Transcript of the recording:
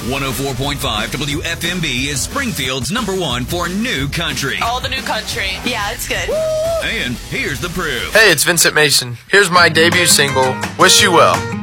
104.5 WFMB is Springfield's #1 for new country. All the new country. Yeah, it's good. And here's the proof. Hey, it's Vincent Mason. Here's my debut single, Wish You Well.